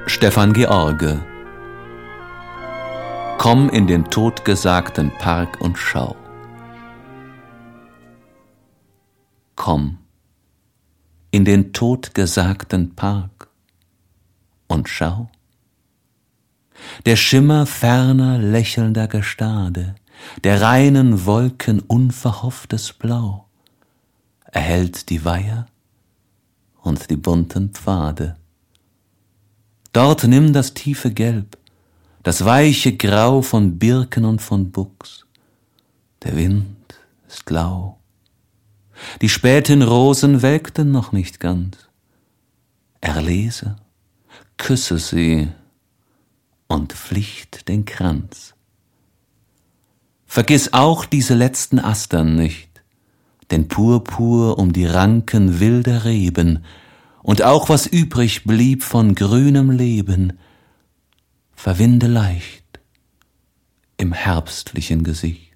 Stefan George. Komm in den totgesagten Park und schau. Komm in den totgesagten Park und schau. Der Schimmer ferner lächelnder Gestade, der reinen Wolken unverhofftes Blau, erhellt die Weiher und die bunten Pfade. Dort nimm das tiefe Gelb, das weiche Grau von Birken und von Buchs. Der Wind ist lau. Die späten Rosen welkten noch nicht ganz. Erlese, küsse sie und flicht den Kranz. Vergiss auch diese letzten Astern nicht, den Purpur um die Ranken wilder Reben und auch was übrig blieb von grünem Leben, verwinde leicht im herbstlichen Gesicht.